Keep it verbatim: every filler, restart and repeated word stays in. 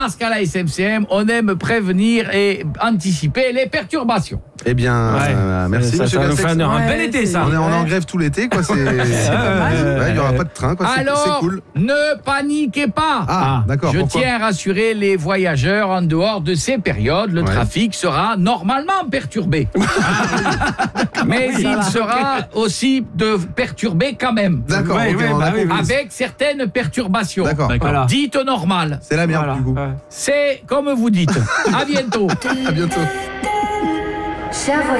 Parce qu'à la S N C M, on aime prévenir et anticiper les perturbations. Eh bien, Ouais. euh, merci ça, monsieur ça nous Castex. fait un, un Ouais, bel été, c'est- ça. On est, on est en grève tout l'été, quoi. C'est, ouais, il y aura pas de train, quoi. C'est, Alors, c'est cool. ne paniquez pas. Ah, d'accord. Je Pourquoi tiens à rassurer les voyageurs, en dehors de ces périodes, le Ouais. trafic sera normalement perturbé. Mais Oui, il ça va. sera aussi de perturbé quand même. D'accord. Ouais, ok, ouais, on a bah oui, compris. Avec certaines perturbations. D'accord. Voilà. Dites normal. C'est la merde Voilà. du coup. Ouais. C'est comme vous dites. À bientôt. À bientôt. Chers